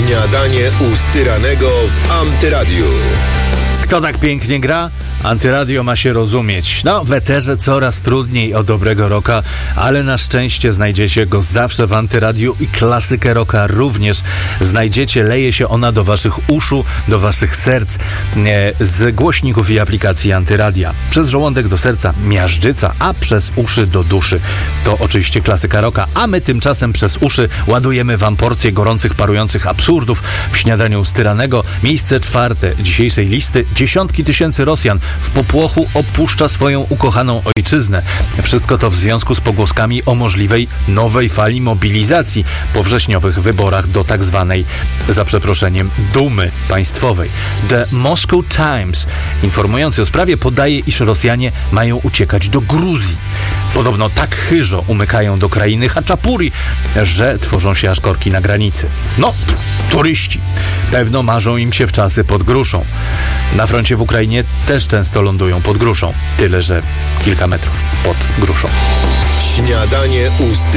Śniadanie u Styranego w Antyradiu. Kto tak pięknie gra? Antyradio ma się rozumieć. No, w eterze coraz trudniej o dobrego rocka, ale na szczęście znajdziecie go zawsze w Antyradiu i klasykę rocka również znajdziecie. Leje się ona do waszych uszu, do waszych serc z głośników i aplikacji Antyradia. Przez żołądek do serca miażdżyca, a przez uszy do duszy. To oczywiście klasyka rocka, a my tymczasem przez uszy ładujemy wam porcję gorących, parujących absurdów w śniadaniu u Styranego. Miejsce czwarte dzisiejszej listy. Dziesiątki tysięcy Rosjan w popłochu opuszcza swoją ukochaną ojczyznę. Wszystko to w związku z pogłoskami o możliwej nowej fali mobilizacji po wrześniowych wyborach do tak zwanej, za przeproszeniem, dumy państwowej. The Moscow Times, informujący o sprawie, podaje, iż Rosjanie mają uciekać do Gruzji. Podobno tak chyżo umykają do krainy Haczapuri, że tworzą się aż korki na granicy. No, turyści. Pewno marzą im się wczasy pod Gruszą. Na froncie w Ukrainie też często lądują pod Gruszą. Tyle, że kilka metrów pod Gruszą. Śniadanie u